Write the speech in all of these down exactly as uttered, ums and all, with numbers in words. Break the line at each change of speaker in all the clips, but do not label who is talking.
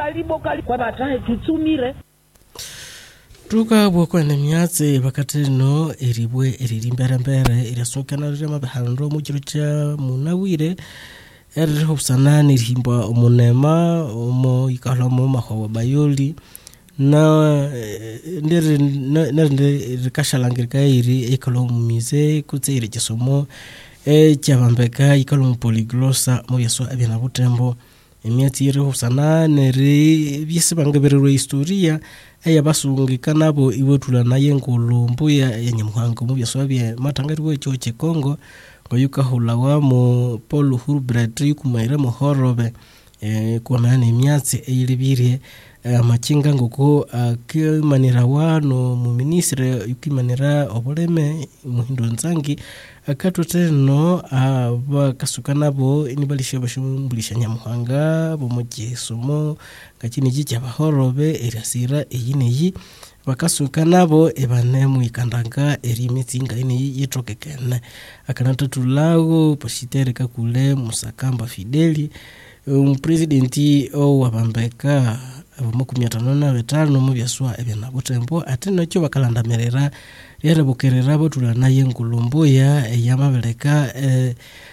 kalibo kali kwa batahe tutsumire
tuka bwokwane myatse bakati no eribwe eririmbere mbere irasukana rya mabahando mu kiro cha munawire eri hobsanani rihimba omunema omo ikalomo maho bayoli na ndere ndere rikashalangirika iri ikalomo mize kutsire kisomo e cyabambeka ikalomo polyglossa mu yeso abina butembo emyatsi iri hobsanani ri byisibangaberero historia eya basungika nabo iwetula naye ngolombo ya Nyamuhanga mu byaso bye matangariwe cyo Kongo ngo yukahulawa mu Paul Hurbrett yukumaira mu horobe eh kwa maana imyatsi eyiribire amachinga ngoko akimanira wano mu ministre yukimanira oboleme muhindo nzangi akatoteno abakasukana bo inibalishe bashumbulisha Nyamuhanga bo mugisomo gakini gicya bahorobe erasira eyineyi bakasukana bo ebane mu ikandanga eri mitsinga ine yitokekene akanatutulago positere kakule Musakamba Fideli um presidenti o wabambeka makumi atano na bitano mu byaswa ebena butembo atino cyo bakalandamerera yere bukerera botula naye ngulumbo ya yamabeleka eh,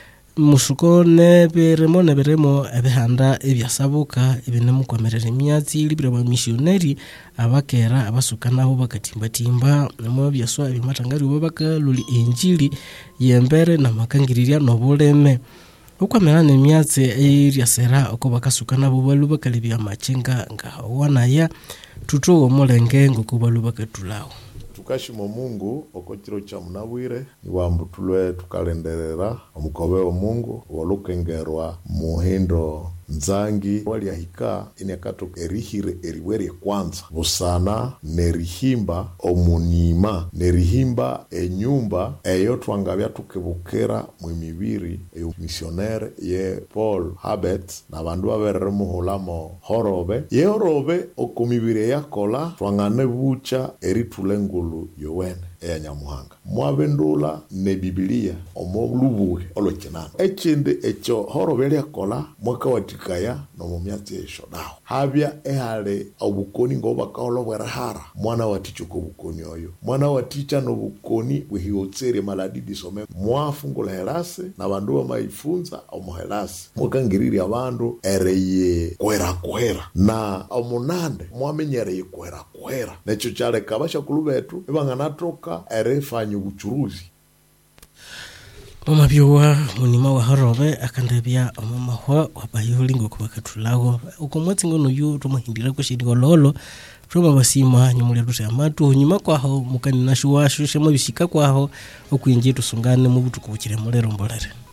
musukone beremone beremo ebihanda ebyasabuka ebine mukomerera imyatsi libire ba missionary abakera abasukana bo bakatimba timba mu byaswa ebimatangari bo bakaluli injili yembere na makangiriria no buleme ukwamera nemyatsi eyiryasera uko bakasukana bo baluba kalibya machenga nga wanaya tuto omulenge ngokubaluba katulawo
tukashimo Mungu okotiro cha munawire niwambutulwe tukalenderera omukobe wa Mungu walukengerwa muhindo nzangi wali ahika inakato erihire eriwere kwanza busana nerihimba omunima nerihimba enyumba eyo twangabya tukebukera mu mibiri e missionnaire ye Paul Hurbrett na bandu baberere muholamo horobe ye horobe okomibire yakola twangane bucha eritulengulu yowene eya Nyamuhanga mwabendula ne Biblia omolubuhe olokinana ekinde ekyo horobe lyakola mwaka watikaya no mumyatsi eshodaho habya ehale obukoni ngo bakaolobwera hara mwana watichuko bukoni oyo mwana waticha no bukoni bwihotsere maladidi some mwafungula helase na bandu bamaifunza omuhelase mukangiriri abandu ereye kwera kwera na omunande mwamenyereye kwera kwera necho chale kabasha kulubetu ibanganatoka erefanya ubucuruzi
Mama biwa munima wa harobe akandebya omama ho wabayoli ngokubakatulago ukomwatsi ngono yu tumuhindira kwishidi gololo tuba basima nyumule rute amatu nyuma kwaho mukani nashuwashu shemo bishika kwaho okwinje tusungane mu butukubukire mulero mbolere